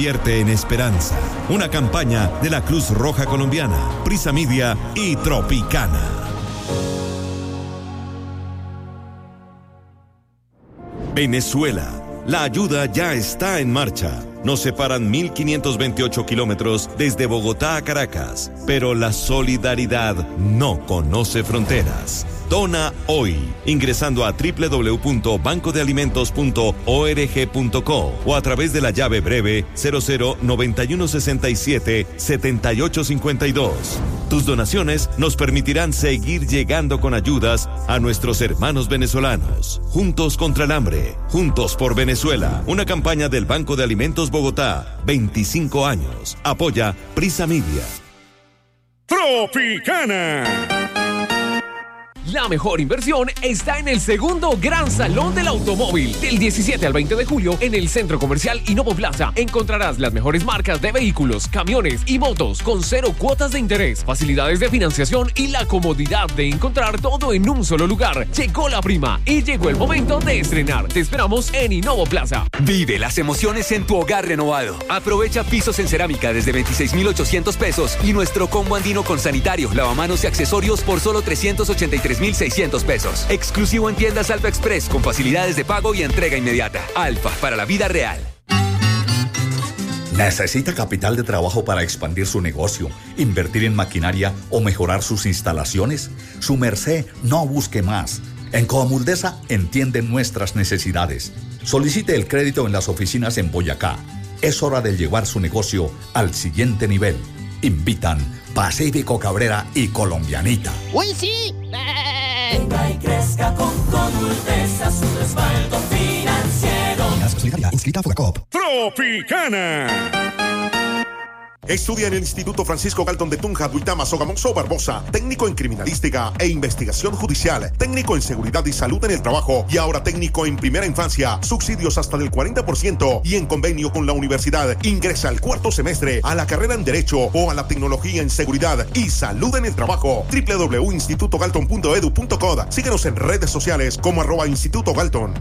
convierte en esperanza. Una campaña de la Cruz Roja Colombiana, Prisa Media y Tropicana. Venezuela. La ayuda ya está en marcha. Nos separan 1.528 kilómetros desde Bogotá a Caracas, pero la solidaridad no conoce fronteras. Dona hoy, ingresando a www.bancodealimentos.org.co o a través de la llave breve 0091677852. Tus donaciones nos permitirán seguir llegando con ayudas a nuestros hermanos venezolanos. Juntos contra el hambre, juntos por Venezuela. Una campaña del Banco de Alimentos Bogotá, 25 años. Apoya Prisa Media. Tropicana. La mejor inversión está en el segundo Gran Salón del Automóvil. Del 17 al 20 de julio, en el Centro Comercial Innovo Plaza, encontrarás las mejores marcas de vehículos, camiones y motos con 0 cuotas de interés, facilidades de financiación y la comodidad de encontrar todo en un solo lugar. Llegó la prima y llegó el momento de estrenar. Te esperamos en Innovo Plaza. Vive las emociones en tu hogar renovado. Aprovecha pisos en cerámica desde 26,800 pesos y nuestro combo andino con sanitario, lavamanos y accesorios por solo 383,600 pesos. Exclusivo en tiendas Alfa Express con facilidades de pago y entrega inmediata. Alfa, para la vida real. ¿Necesita capital de trabajo para expandir su negocio, invertir en maquinaria o mejorar sus instalaciones? Su merced no busque más. En Coamuldesa entienden nuestras necesidades. Solicite el crédito en las oficinas en Boyacá. Es hora de llevar su negocio al siguiente nivel. Invitan Pacífico Cabrera y Colombianita. ¡Uy, sí! Venga y crezca con Coamuldesa, su respaldo financiero. Solidaria, inscrita a Fogacop. Tropicana. Estudia en el Instituto Francisco Galton de Tunja, Duitama, Sogamoso, Barbosa. Técnico en Criminalística e Investigación Judicial. Técnico en Seguridad y Salud en el Trabajo. Y ahora técnico en Primera Infancia. Subsidios hasta del 40% y en convenio con la universidad. Ingresa al cuarto semestre a la carrera en Derecho o a la tecnología en Seguridad y Salud en el Trabajo. www.institutogalton.edu.co. Síguenos en redes sociales como @Instituto Galton.